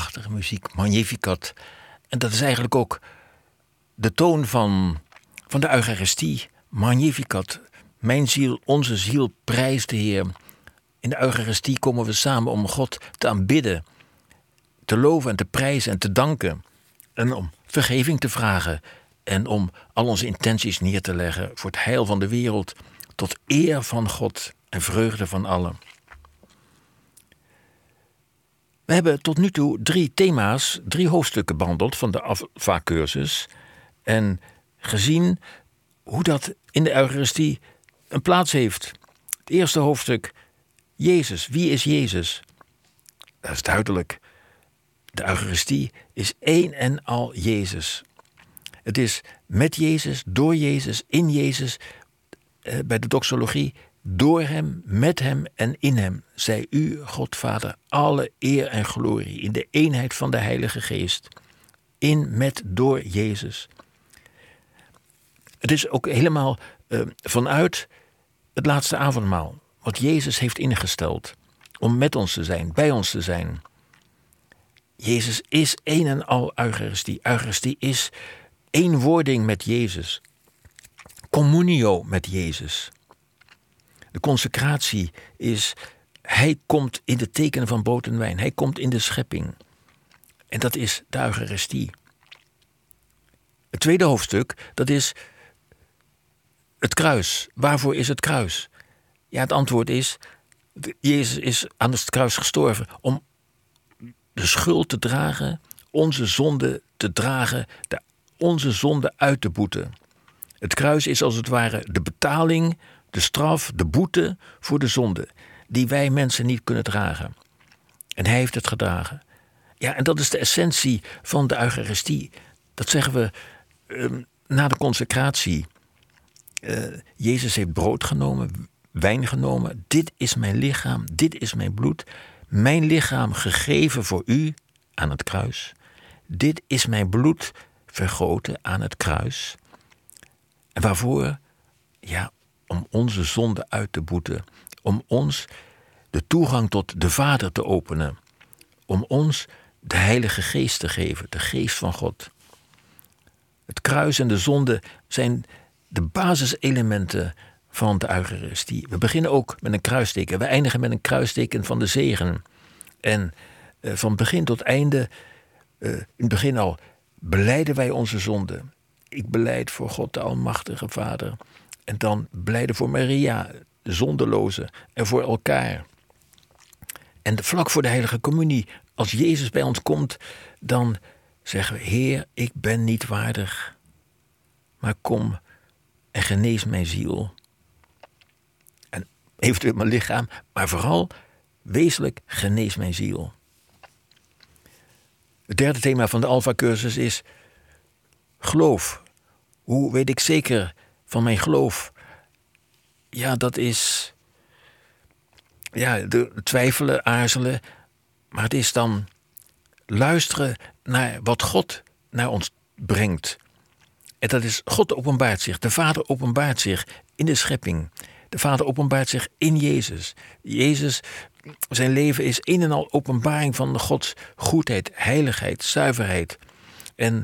prachtige muziek, Magnificat. En dat is eigenlijk ook de toon van de Eucharistie, Magnificat. Mijn ziel, onze ziel, prijst de Heer. In de Eucharistie komen we samen om God te aanbidden, te loven en te prijzen en te danken. En om vergeving te vragen en om al onze intenties neer te leggen voor het heil van de wereld, tot eer van God en vreugde van allen. We hebben tot nu toe 3 hoofdstukken behandeld van de Alpha-cursus en gezien hoe dat in de Eucharistie een plaats heeft. Het eerste hoofdstuk, Jezus. Wie is Jezus? Dat is duidelijk. De Eucharistie is één en al Jezus. Het is met Jezus, door Jezus, in Jezus, bij de doxologie, door hem, met hem en in hem, zij u, God Vader, alle eer en glorie in de eenheid van de Heilige Geest. In, met, door Jezus. Het is ook helemaal vanuit het laatste avondmaal, wat Jezus heeft ingesteld om met ons te zijn, bij ons te zijn. Jezus is één en al Eucharistie. Eucharistie is eenwording met Jezus. Communio met Jezus. De consecratie is, hij komt in de tekenen van brood en wijn. Hij komt in de schepping. En dat is de Eucharistie. Het tweede hoofdstuk, dat is het kruis. Waarvoor is het kruis? Ja, het antwoord is, Jezus is aan het kruis gestorven om de schuld te dragen, onze zonde te dragen, onze zonde uit te boeten. Het kruis is als het ware de betaling, de straf, de boete voor de zonde, die wij mensen niet kunnen dragen. En hij heeft het gedragen. Ja, en dat is de essentie van de Eucharistie. Dat zeggen we na de consecratie. Jezus heeft brood genomen, wijn genomen. Dit is mijn lichaam, dit is mijn bloed. Mijn lichaam gegeven voor u aan het kruis. Dit is mijn bloed vergoten aan het kruis. En waarvoor? Ja, om onze zonde uit te boeten. Om ons de toegang tot de Vader te openen. Om ons de Heilige Geest te geven, de Geest van God. Het kruis en de zonde zijn de basiselementen van de Eucharistie. We beginnen ook met een kruisteken. We eindigen met een kruisteken van de zegen. En van begin tot einde, in het begin al, belijden wij onze zonde. Ik belijd voor God de Almachtige Vader. En dan belijden voor Maria, de zondeloze, en voor elkaar. En vlak voor de Heilige Communie, als Jezus bij ons komt, dan zeggen we, Heer, ik ben niet waardig, maar kom en genees mijn ziel. En eventueel mijn lichaam, maar vooral wezenlijk genees mijn ziel. Het derde thema van de Alpha-cursus is geloof. Hoe weet ik zeker van mijn geloof? Ja, dat is twijfelen, aarzelen. Maar het is dan luisteren naar wat God naar ons brengt. En dat is, God openbaart zich. De Vader openbaart zich in de schepping. De Vader openbaart zich in Jezus. Jezus, zijn leven is een en al openbaring van Gods goedheid, heiligheid, zuiverheid. En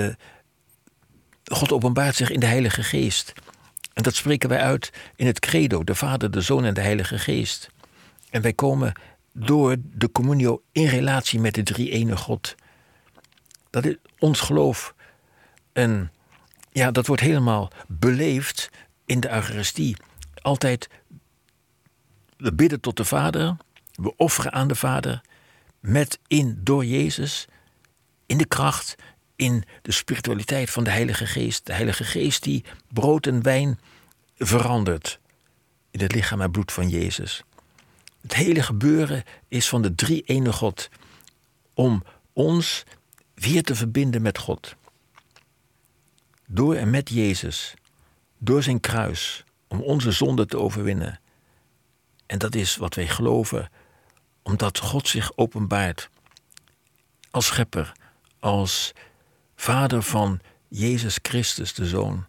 God openbaart zich in de Heilige Geest. En dat spreken wij uit in het credo, de Vader, de Zoon en de Heilige Geest. En wij komen door de communio in relatie met de drie-ene God. Dat is ons geloof. En ja, dat wordt helemaal beleefd in de Eucharistie. Altijd, we bidden tot de Vader, we offeren aan de Vader, door Jezus, in de kracht, in de spiritualiteit van de Heilige Geest. De Heilige Geest die brood en wijn verandert in het lichaam en bloed van Jezus. Het hele gebeuren is van de drie-ene God, om ons weer te verbinden met God. Door en met Jezus, door zijn kruis, om onze zonde te overwinnen. En dat is wat wij geloven, omdat God zich openbaart als schepper, als Vader van Jezus Christus, de Zoon.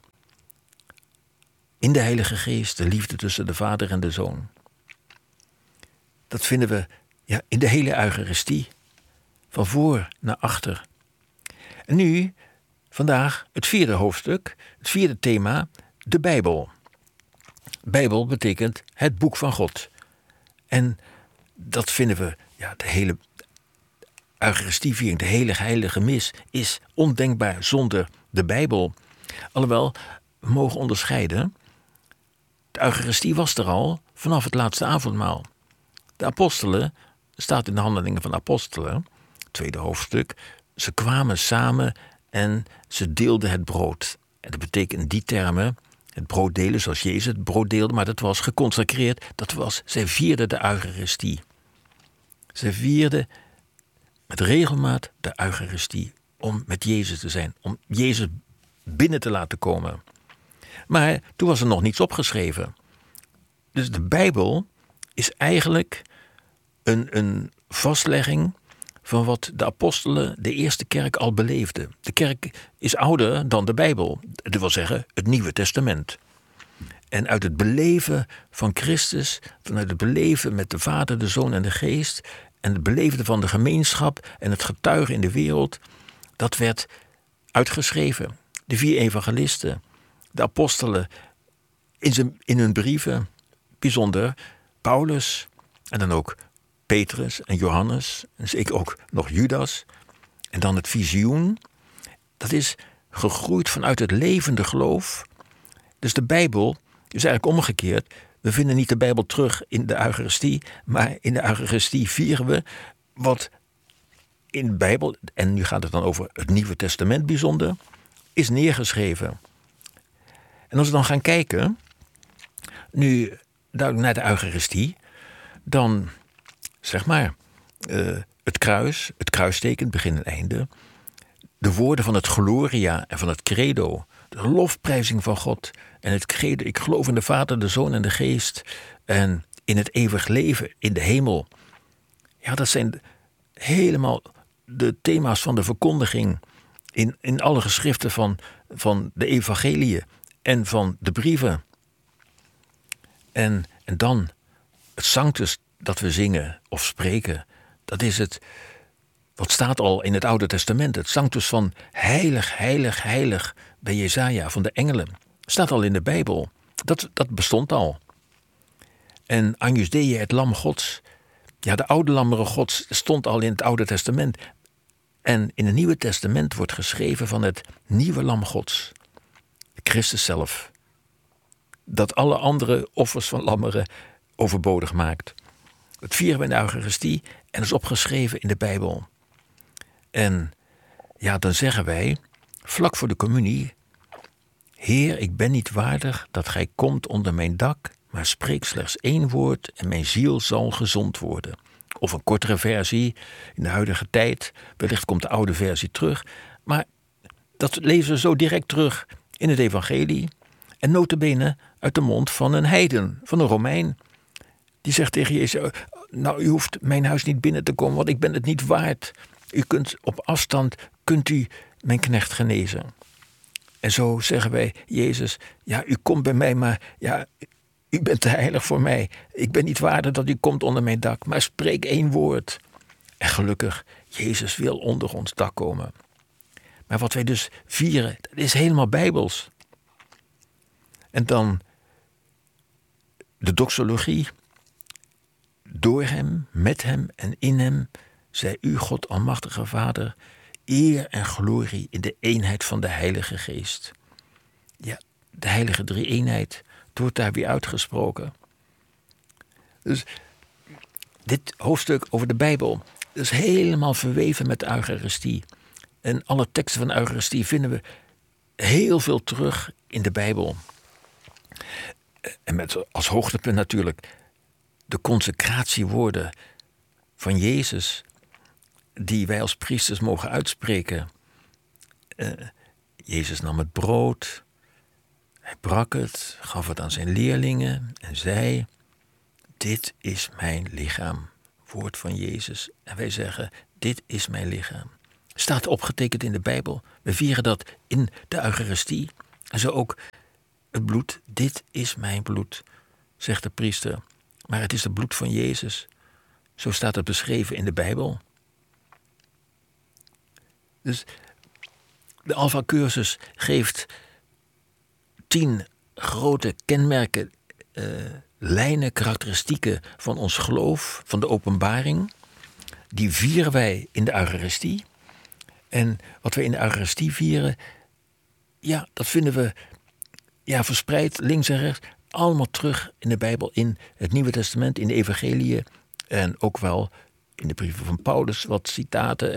In de Heilige Geest, de liefde tussen de Vader en de Zoon. Dat vinden we in de hele Eucharistie. van voor naar achter. En nu, vandaag, het 4e hoofdstuk, het 4e thema, de Bijbel. Bijbel betekent het boek van God. En dat vinden we, de hele Eucharistieviering, de hele heilige mis, is ondenkbaar zonder de Bijbel. Alhoewel, we mogen onderscheiden. De Eucharistie was er al vanaf het laatste avondmaal. De apostelen, staat in de Handelingen van de Apostelen, 2e hoofdstuk, ze kwamen samen en ze deelden het brood. En dat betekent in die termen het brood delen zoals Jezus het brood deelde, maar dat was geconsacreerd, zij vierden de Eucharistie. Ze vierden met regelmaat de Eucharistie om met Jezus te zijn, om Jezus binnen te laten komen. Maar toen was er nog niets opgeschreven. Dus de Bijbel is eigenlijk een vastlegging van wat de apostelen, de eerste kerk, al beleefden. De kerk is ouder dan de Bijbel. Dat wil zeggen, het Nieuwe Testament. En uit het beleven van Christus, vanuit het beleven met de Vader, de Zoon en de Geest, en het beleven van de gemeenschap en het getuigen in de wereld, dat werd uitgeschreven. De 4 evangelisten, de apostelen, in hun brieven, bijzonder Paulus, en dan ook Petrus en Johannes, en zeker ook nog Judas. En dan het visioen, dat is gegroeid vanuit het levende geloof. Dus de Bijbel is eigenlijk omgekeerd. We vinden niet de Bijbel terug in de Eucharistie, maar in de Eucharistie vieren we wat in de Bijbel, en nu gaat het dan over het Nieuwe Testament bijzonder, is neergeschreven. En als we dan gaan kijken, nu duidelijk naar de Eucharistie, dan zeg maar het kruis, het kruisteken, begin en einde, de woorden van het Gloria en van het Credo, de lofprijzing van God en het Credo, ik geloof in de Vader, de Zoon en de Geest en in het eeuwig leven in de hemel. Ja, dat zijn helemaal de thema's van de verkondiging in alle geschriften van de evangeliën en van de brieven. En dan het Sanctus dat we zingen of spreken, dat is het, wat staat al in het Oude Testament, het Sanctus van heilig, heilig, heilig bij Jesaja van de engelen. Staat al in de Bijbel. Dat bestond al. En Agnus Dei, het lam Gods, de oude lammeren Gods, stond al in het Oude Testament. En in het Nieuwe Testament wordt geschreven van het nieuwe lam Gods, Christus zelf, dat alle andere offers van lammeren overbodig maakt. Het vieren we in de Eucharistie en is opgeschreven in de Bijbel. En dan zeggen wij, vlak voor de communie, Heer, ik ben niet waardig dat gij komt onder mijn dak, maar spreek slechts 1 woord en mijn ziel zal gezond worden. Of een kortere versie in de huidige tijd, wellicht komt de oude versie terug, maar dat lezen we zo direct terug in het evangelie en nota bene uit de mond van een heiden, van een Romein. Die zegt tegen Jezus, nou, u hoeft mijn huis niet binnen te komen, want ik ben het niet waard. U kunt op afstand, mijn knecht genezen. En zo zeggen wij, Jezus, u komt bij mij, maar u bent te heilig voor mij. Ik ben niet waardig dat u komt onder mijn dak, maar spreek 1 woord. En gelukkig, Jezus wil onder ons dak komen. Maar wat wij dus vieren, dat is helemaal bijbels. En dan de doxologie. Door hem, met hem en in hem, zij u, God almachtige Vader, eer en glorie in de eenheid van de Heilige Geest. Ja, de heilige drie-eenheid, het wordt daar weer uitgesproken. Dus dit hoofdstuk over de Bijbel is helemaal verweven met de Eucharistie. En alle teksten van de Eucharistie vinden we heel veel terug in de Bijbel. En met als hoogtepunt natuurlijk de consecratiewoorden van Jezus, die wij als priesters mogen uitspreken. Jezus nam het brood, hij brak het, gaf het aan zijn leerlingen en zei, dit is mijn lichaam, woord van Jezus. En wij zeggen, dit is mijn lichaam. Staat opgetekend in de Bijbel. We vieren dat in de Eucharistie. En zo ook het bloed, dit is mijn bloed, zegt de priester. Maar het is het bloed van Jezus. Zo staat het beschreven in de Bijbel. Dus de Alpha-cursus geeft 10 grote kenmerken, lijnen, karakteristieken van ons geloof, van de openbaring. Die vieren wij in de Eucharistie. En wat we in de Eucharistie vieren, ja, dat vinden we verspreid links en rechts, allemaal terug in de Bijbel, in het Nieuwe Testament, in de Evangeliën en ook wel in de brieven van Paulus wat citaten